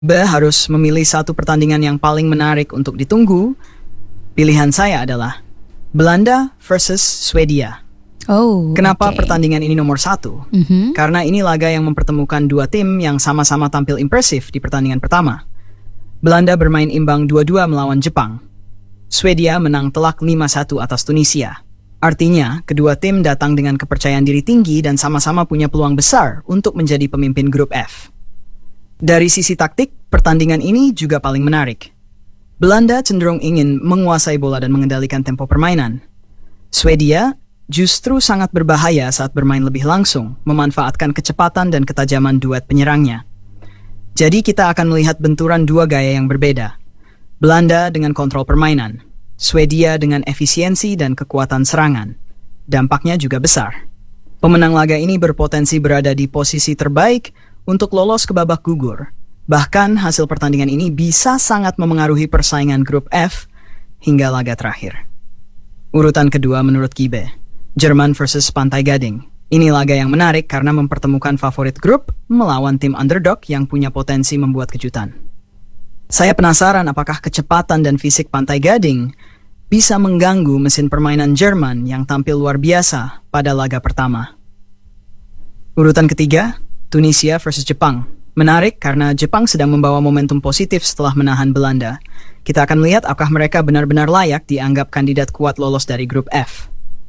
harus memilih satu pertandingan yang paling menarik untuk ditunggu, pilihan saya adalah Belanda versus Swedia. Oh, Kenapa oke. pertandingan ini nomor satu? Karena ini laga yang mempertemukan dua tim yang sama-sama tampil impresif di pertandingan pertama. Belanda bermain imbang 2-2 melawan Jepang. Swedia menang telak 5-1 atas Tunisia. Artinya, kedua tim datang dengan kepercayaan diri tinggi dan sama-sama punya peluang besar untuk menjadi pemimpin grup F. Dari sisi taktik, pertandingan ini juga paling menarik. Belanda cenderung ingin menguasai bola dan mengendalikan tempo permainan. Swedia justru sangat berbahaya saat bermain lebih langsung, memanfaatkan kecepatan dan ketajaman duet penyerangnya. Jadi kita akan melihat benturan dua gaya yang berbeda. Belanda dengan kontrol permainan, Swedia dengan efisiensi dan kekuatan serangan. Dampaknya juga besar. Pemenang laga ini berpotensi berada di posisi terbaik untuk lolos ke babak gugur. Bahkan hasil pertandingan ini bisa sangat memengaruhi persaingan grup F hingga laga terakhir. Urutan kedua menurut Gibe, Jerman versus Pantai Gading. Ini laga yang menarik karena mempertemukan favorit grup melawan tim underdog yang punya potensi membuat kejutan. Saya penasaran apakah kecepatan dan fisik Pantai Gading bisa mengganggu mesin permainan Jerman yang tampil luar biasa pada laga pertama. Urutan ketiga, Tunisia versus Jepang. Menarik karena Jepang sedang membawa momentum positif setelah menahan Belanda. Kita akan melihat apakah mereka benar-benar layak dianggap kandidat kuat lolos dari grup F.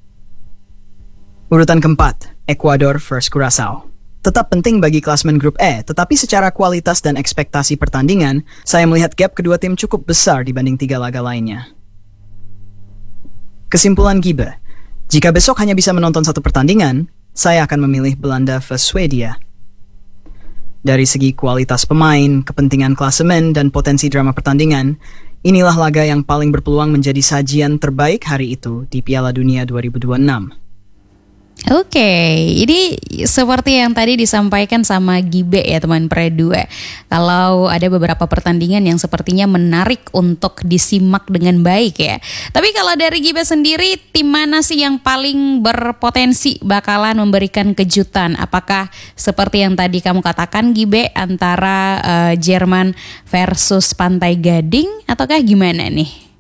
Urutan keempat, Ekuador versus Curaçao. Tetap penting bagi klasmen grup E, tetapi secara kualitas dan ekspektasi pertandingan, saya melihat gap kedua tim cukup besar dibanding tiga laga lainnya. Kesimpulan Gibe, jika besok hanya bisa menonton satu pertandingan, saya akan memilih Belanda versus Swedia. Dari segi kualitas pemain, kepentingan klasemen, dan potensi drama pertandingan, inilah laga yang paling berpeluang menjadi sajian terbaik hari itu di Piala Dunia 2026. Oke, ini seperti yang tadi disampaikan sama Gibe ya teman Pre2. Kalau ada beberapa pertandingan yang sepertinya menarik untuk disimak dengan baik ya. Tapi kalau dari Gibe sendiri, tim mana sih yang paling berpotensi bakalan memberikan kejutan? Apakah seperti yang tadi kamu katakan Gibe, antara Jerman versus Pantai Gading, ataukah gimana nih?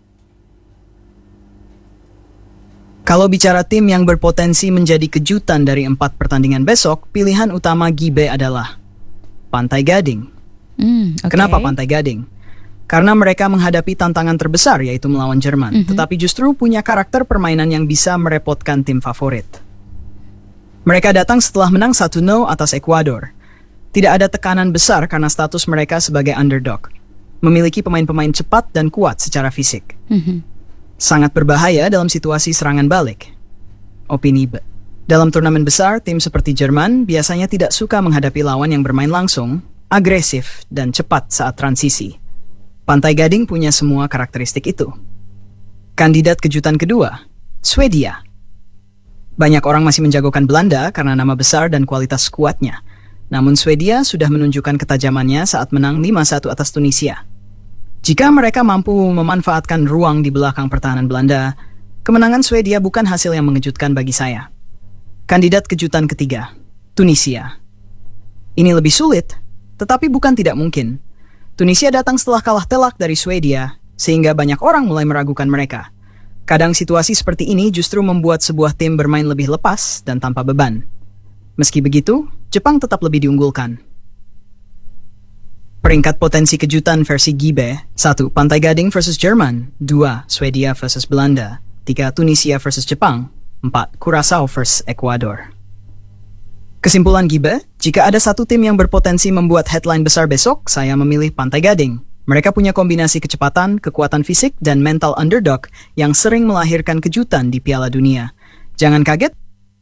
Kalau bicara tim yang berpotensi menjadi kejutan dari 4 pertandingan besok, pilihan utama Gibe adalah Pantai Gading. Okay. Kenapa Pantai Gading? Karena mereka menghadapi tantangan terbesar yaitu melawan Jerman, tetapi justru punya karakter permainan yang bisa merepotkan tim favorit. Mereka datang setelah menang 1-0 atas Ekuador. Tidak ada tekanan besar karena status mereka sebagai underdog. Memiliki pemain-pemain cepat dan kuat secara fisik. Sangat berbahaya dalam situasi serangan balik. Opini B. Dalam turnamen besar, tim seperti Jerman biasanya tidak suka menghadapi lawan yang bermain langsung, agresif, dan cepat saat transisi. Pantai Gading punya semua karakteristik itu. Kandidat kejutan kedua, Swedia. Banyak orang masih menjagokan Belanda karena nama besar dan kualitas skuadnya. Namun Swedia sudah menunjukkan ketajamannya saat menang 5-1 atas Tunisia. Jika mereka mampu memanfaatkan ruang di belakang pertahanan Belanda, kemenangan Swedia bukan hasil yang mengejutkan bagi saya. Kandidat kejutan ketiga, Tunisia. Ini lebih sulit, tetapi bukan tidak mungkin. Tunisia datang setelah kalah telak dari Swedia, sehingga banyak orang mulai meragukan mereka. Kadang situasi seperti ini justru membuat sebuah tim bermain lebih lepas dan tanpa beban. Meski begitu, Jepang tetap lebih diunggulkan. Peringkat potensi kejutan versi Gibe: 1. Pantai Gading versus Jerman. 2. Swedia versus Belanda. 3. Tunisia versus Jepang. 4. Curaçao versus Ekuador. Kesimpulan Gibe, jika ada satu tim yang berpotensi membuat headline besar besok, saya memilih Pantai Gading. Mereka punya kombinasi kecepatan, kekuatan fisik, dan mental underdog yang sering melahirkan kejutan di Piala Dunia. Jangan kaget.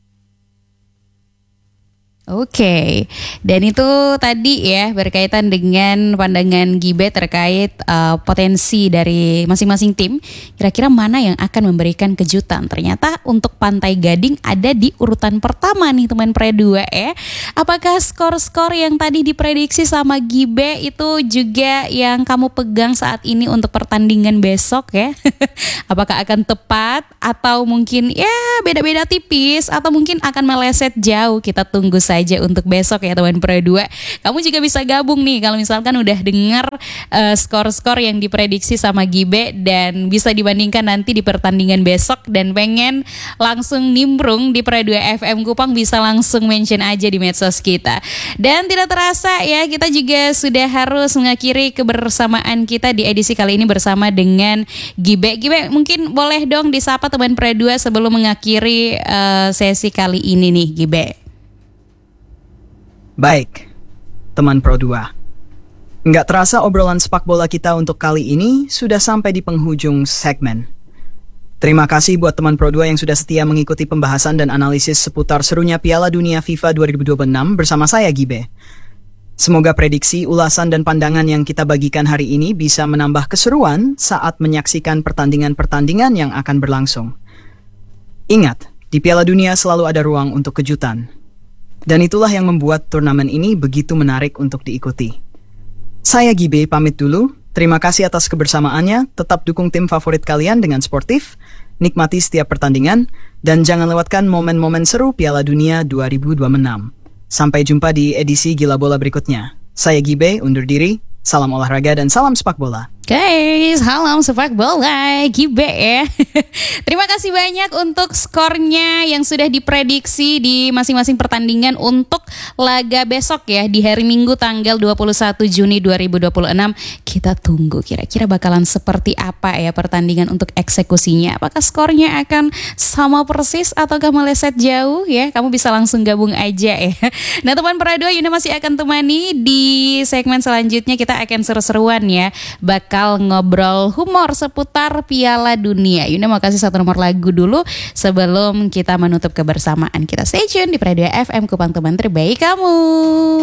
Oke, dan itu tadi ya berkaitan dengan pandangan Gibe terkait potensi dari masing-masing tim. Kira-kira mana yang akan memberikan kejutan? Ternyata untuk Pantai Gading ada di urutan pertama nih teman Pre2 ya. Apakah skor-skor yang tadi diprediksi sama Gibe itu juga yang kamu pegang saat ini untuk pertandingan besok ya? Apakah akan tepat atau mungkin ya beda-beda tipis atau mungkin akan meleset jauh? Kita tunggu saja saja untuk besok ya teman Pro 2. Kamu juga bisa gabung nih kalau misalkan udah dengar skor-skor yang diprediksi sama Gibe dan bisa dibandingkan nanti di pertandingan besok dan pengen langsung nimbrung di Pro 2 FM Kupang, bisa langsung mention aja di medsos kita. Dan tidak terasa ya, kita juga sudah harus mengakhiri kebersamaan kita di edisi kali ini bersama dengan Gibe. Gibe, mungkin boleh dong disapa teman Pro 2 sebelum mengakhiri sesi kali ini nih Gibe. Baik, teman Pro 2. Nggak terasa obrolan sepak bola kita untuk kali ini sudah sampai di penghujung segmen. Terima kasih buat teman Pro 2 yang sudah setia mengikuti pembahasan dan analisis seputar serunya Piala Dunia FIFA 2026 bersama saya Gibe. Semoga prediksi, ulasan, dan pandangan yang kita bagikan hari ini bisa menambah keseruan saat menyaksikan pertandingan-pertandingan yang akan berlangsung. Ingat, di Piala Dunia selalu ada ruang untuk kejutan. Dan itulah yang membuat turnamen ini begitu menarik untuk diikuti. Saya Gibe pamit dulu, terima kasih atas kebersamaannya, tetap dukung tim favorit kalian dengan sportif, nikmati setiap pertandingan, dan jangan lewatkan momen-momen seru Piala Dunia 2026. Sampai jumpa di edisi Gila Bola berikutnya. Saya Gibe, undur diri, salam olahraga dan salam sepak bola. Guys, salam sepak bola, Gibe ya. Terima kasih banyak untuk skornya yang sudah diprediksi di masing-masing pertandingan untuk laga besok ya, di hari Minggu tanggal 21 Juni 2026. Kita tunggu kira-kira bakalan seperti apa ya pertandingan untuk eksekusinya. Apakah skornya akan sama persis ataukah meleset jauh ya? Kamu bisa langsung gabung aja ya. Nah teman Pro 2, Yuna masih akan temani di segmen selanjutnya. Kita akan seru-seruan ya, bakal ngobrol humor seputar Piala Dunia. Yuna mau kasih satu nomor lagu dulu sebelum kita menutup kebersamaan kita. Stay tune di Pro 2 FM Kupang, teman terbaik kamu.